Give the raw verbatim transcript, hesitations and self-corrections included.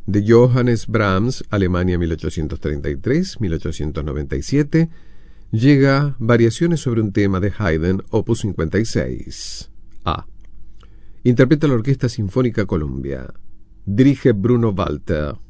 De Johannes Brahms, Alemania mil ochocientos treinta y tres a mil ochocientos noventa y siete, llega Variaciones sobre un tema de Haydn, opus cincuenta y seis. A. Interpreta la Orquesta Sinfónica Columbia. Dirige Bruno Walter.